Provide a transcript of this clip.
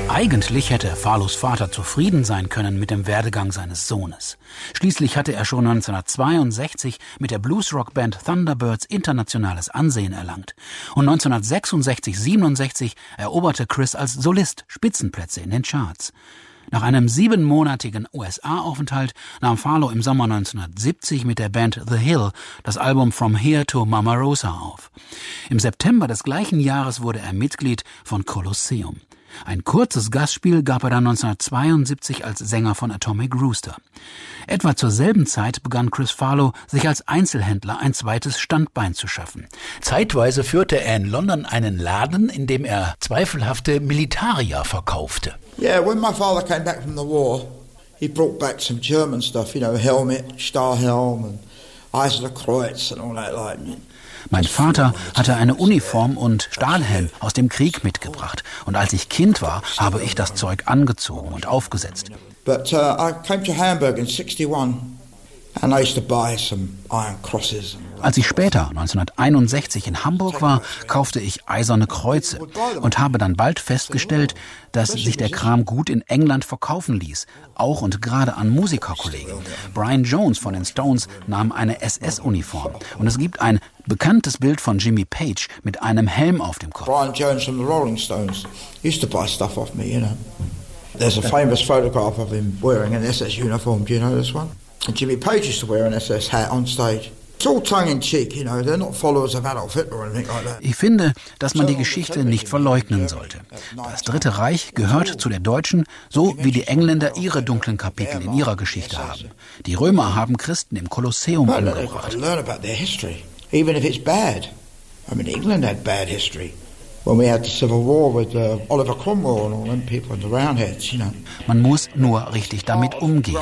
Eigentlich hätte Farlows Vater zufrieden sein können mit dem Werdegang seines Sohnes. Schließlich hatte er schon 1962 mit der Bluesrock-Band Thunderbirds internationales Ansehen erlangt. Und 1966/67 eroberte Chris als Solist Spitzenplätze in den Charts. Nach einem 7-monatigen USA-Aufenthalt nahm Farlow im Sommer 1970 mit der Band The Hill das Album From Here to Mama Rosa auf. Im September des gleichen Jahres wurde er Mitglied von Colosseum. Ein kurzes Gastspiel gab er dann 1972 als Sänger von Atomic Rooster. Etwa zur selben Zeit begann Chris Farlow, sich als Einzelhändler ein zweites Standbein zu schaffen. Zeitweise führte er in London einen Laden, in dem er zweifelhafte Militaria verkaufte. Yeah, when my father came back from the war, he brought back some German stuff, helmet, Stahlhelm and Eiserner Kreuz and all that like. Mein Vater hatte eine Uniform und Stahlhelm aus dem Krieg mitgebracht. Und als ich Kind war, habe ich das Zeug angezogen und aufgesetzt. But I came to Hamburg in 61 and I used to buy some iron crosses. Als ich später, 1961, in Hamburg war, kaufte ich eiserne Kreuze und habe dann bald festgestellt, dass sich der Kram gut in England verkaufen ließ, auch und gerade an Musikerkollegen. Brian Jones von den Stones nahm eine SS-Uniform und es gibt ein bekanntes Bild von Jimmy Page mit einem Helm auf dem Kopf. Brian Jones from the Rolling Stones used to buy stuff off me, There's a famous photograph of him wearing an SS uniform, do you know this one? And Jimmy Page used to wear an SS hat on stage. It's all tongue-in-cheek, they're not followers of Adolf Hitler or anything like that. Ich finde, dass man die Geschichte nicht verleugnen sollte. Das Dritte Reich gehört zu der deutschen, so wie die Engländer ihre dunklen Kapitel in ihrer Geschichte haben. Die Römer haben Christen im Kolosseum umgebracht. Even if it's bad. I mean, England had bad history. When we had the Civil War with Oliver Cromwell and all them people and the Roundheads, Man muss nur richtig damit umgehen.